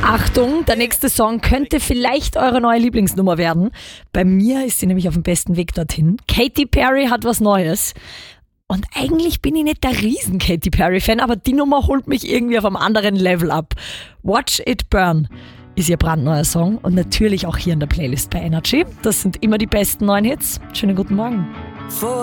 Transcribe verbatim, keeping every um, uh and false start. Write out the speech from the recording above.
Achtung, der nächste Song könnte vielleicht eure neue Lieblingsnummer werden. Bei mir ist sie nämlich auf dem besten Weg dorthin. Katy Perry hat was Neues. Und eigentlich bin ich nicht der riesen Katy Perry-Fan, aber die Nummer holt mich irgendwie auf einem anderen Level ab. Watch It Burn ist ihr brandneuer Song und natürlich auch hier in der Playlist bei Energy. Das sind immer die besten neuen Hits. Schönen guten Morgen.